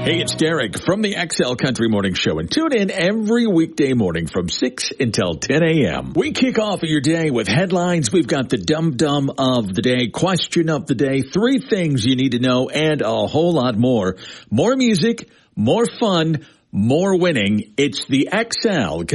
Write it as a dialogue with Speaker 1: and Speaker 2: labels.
Speaker 1: Hey, it's Derek from the XL Country Morning Show, and tune in every weekday morning from 6 until 10 a.m. We kick off your day with headlines. We've got the dum-dum of the day, question of the day, 3 things you need to know, and a whole lot more. More music, more fun, more winning. It's the XL